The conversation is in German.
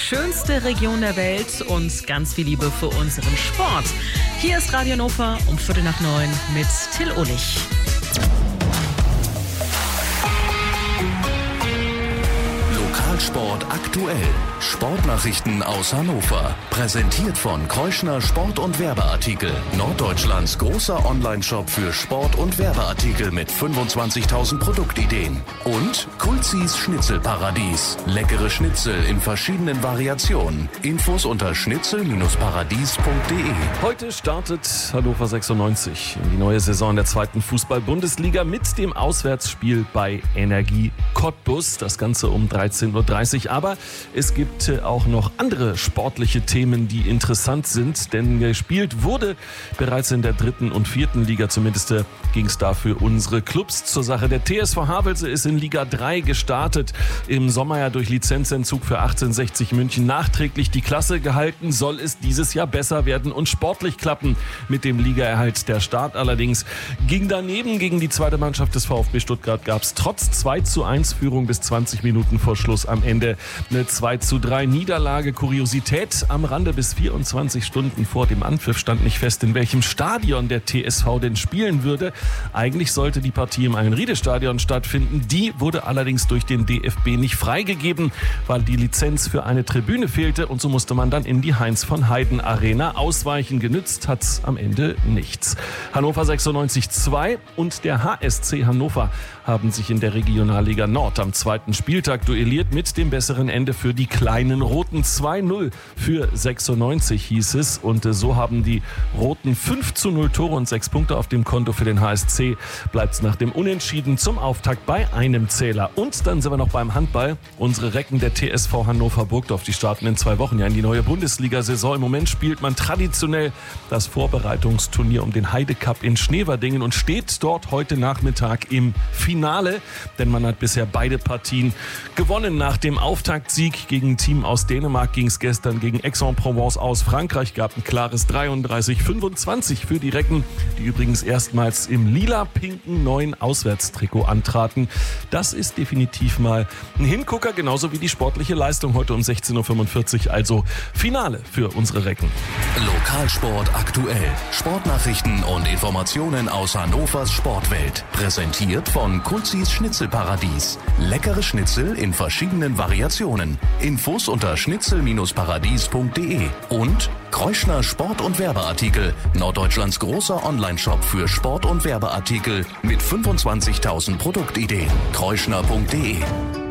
schönste Region der Welt und ganz viel Liebe für unseren Sport. Hier ist Radio Hannover um 8:45 mit Till Ullich. Lokalsport aktuell. Sportnachrichten aus Hannover. Präsentiert von Kreuschner Sport- und Werbeartikel. Norddeutschlands großer Online-Shop für Sport- und Werbeartikel mit 25.000 Produktideen. Und Kulzis Schnitzelparadies. Leckere Schnitzel in verschiedenen Variationen. Infos unter schnitzel-paradies.de. Heute startet Hannover 96 in die neue Saison der 2. Fußball-Bundesliga mit dem Auswärtsspiel bei Energie Cottbus. Das Ganze um 13:30 Uhr. Aber es gibt auch noch andere sportliche Themen, die interessant sind, denn gespielt wurde bereits in der 3. und 4. Liga. Zumindest ging es da für unsere Clubs zur Sache. Der TSV Havelse ist in Liga 3 gestartet. Im Sommer ja durch Lizenzentzug für 1860 München nachträglich die Klasse gehalten. Soll es dieses Jahr besser werden und sportlich klappen mit dem Ligaerhalt. Der Start allerdings ging daneben. Gegen die zweite Mannschaft des VfB Stuttgart gab es trotz 2:1 Führung bis 20 Minuten vor Schluss am Ende eine 2:3 Niederlage. Kuriosität am Rande: bis 24 Stunden vor dem Anpfiff stand nicht fest, in welchem Stadion der TSV denn spielen würde. Eigentlich sollte die Partie im Einriede-Stadion stattfinden. Die wurde allerdings durch den DFB nicht freigegeben, weil die Lizenz für eine Tribüne fehlte, und so musste man dann in die Heinz-von-Heiden-Arena ausweichen. Genützt hat's am Ende nichts. Hannover 96 2 und der HSC Hannover haben sich in der Regionalliga Nord am 2. Spieltag duelliert mit dem besseren Ende für die kleinen Roten. 2:0 für 96 hieß es, und so haben die Roten 5:0 Tore und 6 Punkte auf dem Konto. Für den HSC bleibt es nach dem Unentschieden zum Auftakt bei einem Zähler. Und dann sind wir noch beim Handball. Unsere Recken der TSV Hannover Burgdorf, die starten in 2 Wochen ja in die neue Bundesliga-Saison. Im Moment spielt man traditionell das Vorbereitungsturnier um den Heide-Cup in Schneverdingen und steht dort heute Nachmittag im Finale, denn man hat bisher beide Partien gewonnen. Nach dem Auftaktsieg gegen ein Team aus Dänemark ging es gestern gegen Aix-en-Provence aus Frankreich. Gab ein klares 33:25 für die Recken, die übrigens erstmals im lila-pinken neuen Auswärtstrikot antraten. Das ist definitiv mal ein Hingucker, genauso wie die sportliche Leistung heute um 16:45 Uhr. Also Finale für unsere Recken. Lokalsport aktuell. Sportnachrichten und Informationen aus Hannovers Sportwelt. Präsentiert von Kulzis Schnitzelparadies. Leckere Schnitzel in verschiedenen Variationen. Infos unter schnitzel-paradies.de. Und Kreuschner Sport- und Werbeartikel. Norddeutschlands großer Online-Shop für Sport- und Werbeartikel mit 25.000 Produktideen. kreuschner.de